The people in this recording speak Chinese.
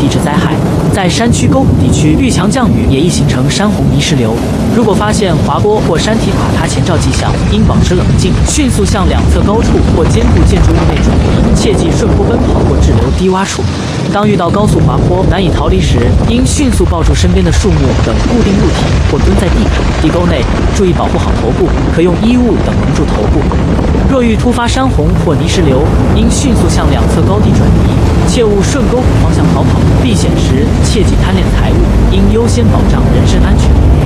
地质灾害。在山区沟谷地区，遇强降雨也易形成山洪泥石流。如果发现滑坡或山体垮塌前兆迹象，应保持冷静，迅速向两侧高处或坚固建筑物内转移，切忌顺坡奔跑或滞留低洼处。当遇到高速滑坡难以逃离时，应迅速抱住身边的树木等固定物体，或蹲在地坎、地沟内，注意保护好头部，可用衣物等蒙住头部。若遇突发山洪或泥石流，应迅速向两侧高地转移，切勿顺沟谷方向逃跑。避险时切忌贪恋财物，应优先保障人身安全。